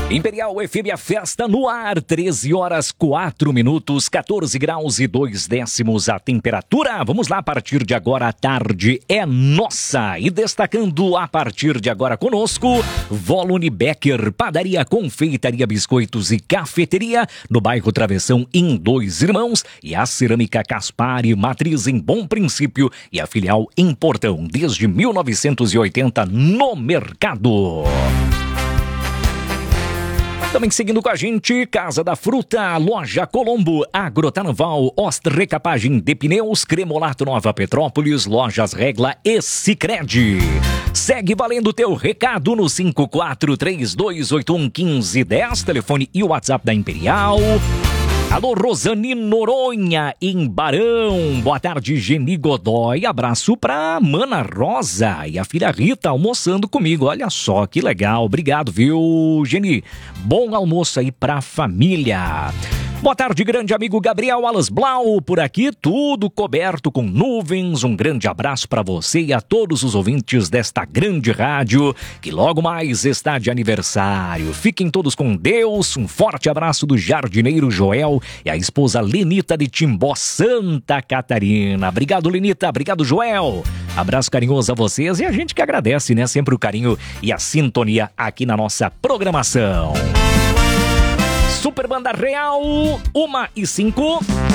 Imperial FM, a festa no ar, 13 horas 4 minutos, 14 graus e 2 décimos a temperatura. Vamos lá, a partir de agora a tarde é nossa. E destacando a partir de agora conosco, Volune Becker, padaria, confeitaria, biscoitos e cafeteria no bairro Travessão em Dois Irmãos, e a Cerâmica Caspari, matriz em Bom Princípio e a filial em Portão desde 1980 no mercado. Também seguindo com a gente, Casa da Fruta, Loja Colombo, Agrotarval, Recapagem de Pneus, Cremolato Nova Petrópolis, Lojas Regla e Sicredi. Segue valendo teu recado no 5432811510, telefone e o WhatsApp da Imperial. Alô, Rosane Noronha, em Barão. Boa tarde, Geni Godoy. Abraço pra Mana Rosa e a filha Rita almoçando comigo. Olha só, que legal. Obrigado, viu, Geni? Bom almoço aí pra família. Boa tarde, grande amigo Gabriel Alas Blau, por aqui tudo coberto com nuvens. Um grande abraço para você e a todos os ouvintes desta grande rádio, que logo mais está de aniversário. Fiquem todos com Deus. Um forte abraço do jardineiro Joel e a esposa Lenita de Timbó, Santa Catarina. Obrigado, Lenita. Obrigado, Joel. Abraço carinhoso a vocês e a gente que agradece, né? Sempre o carinho e a sintonia aqui na nossa programação. Super Banda Real, 1h05.